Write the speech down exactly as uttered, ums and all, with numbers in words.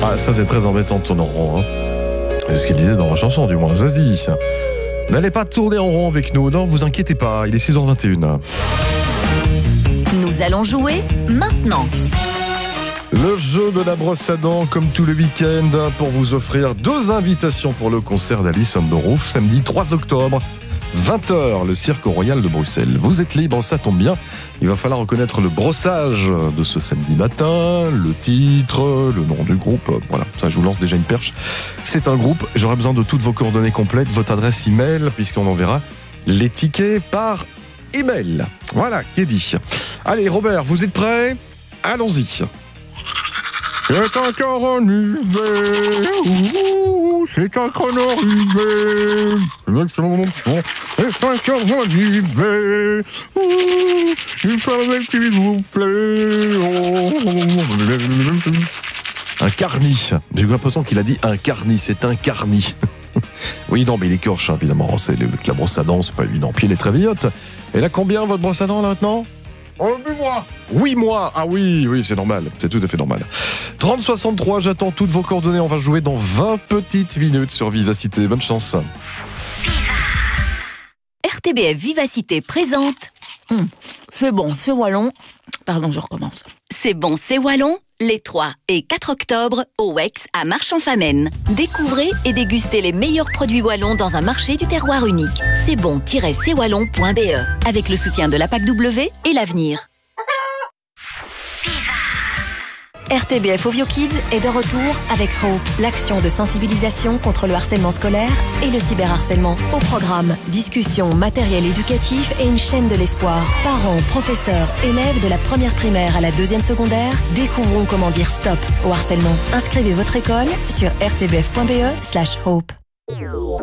Ah, ça c'est très embêtant de tourner en rond. Hein. C'est ce qu'il disait dans la chanson, du moins. Zazie. N'allez pas tourner en rond avec nous. Non, vous inquiétez pas. Il est six heures vingt et une. Nous allons jouer maintenant. Le jeu de la brosse à dents, comme tout le week-end, pour vous offrir deux invitations pour le concert d'Alice Underoath, samedi trois octobre, vingt heures, le Cirque Royal de Bruxelles. Vous êtes libre, ça tombe bien. Il va falloir reconnaître le brossage de ce samedi matin, le titre, le nom du groupe. Voilà, ça je vous lance déjà une perche. C'est un groupe, j'aurai besoin de toutes vos coordonnées complètes, votre adresse email, puisqu'on enverra les tickets par email. Voilà, qui est dit. Allez Robert, vous êtes prêts ? Allons-y. C'est encore en hiver, ouh, c'est encore en hiver, c'est encore en hiver, ouh, il fallait qu'il vous plaît. Un carni, j'ai l'impression qu'il a dit un carni, c'est un carni. Oui, non, mais il écorche, hein, évidemment, c'est le, la brosse à dents, c'est pas évident. Puis elle est très vieillotte. Elle a combien votre brosse à dents là maintenant ? Oh, huit mois. huit mois. Ah oui, oui, c'est normal. C'est tout à fait normal. trente soixante-trois, j'attends toutes vos coordonnées. On va jouer dans vingt petites minutes sur Vivacité. Bonne chance. R T B F Vivacité présente. Hum, c'est bon, c'est wallon. Pardon, je recommence. C'est bon, c'est wallon. Les trois et quatre octobre au Wex à Marche-en-Famenne. Découvrez et dégustez les meilleurs produits wallons dans un marché du terroir unique. C'est bon tiret c wallon point b e avec le soutien de la P A C W et l'avenir. R T B F Ovio Kids est de retour avec Hope, l'action de sensibilisation contre le harcèlement scolaire et le cyberharcèlement. Au programme, discussion, matériel éducatif et une chaîne de l'espoir. Parents, professeurs, élèves de la première primaire à la deuxième secondaire, découvrons comment dire stop au harcèlement. Inscrivez votre école sur r t b f point b e slash hope.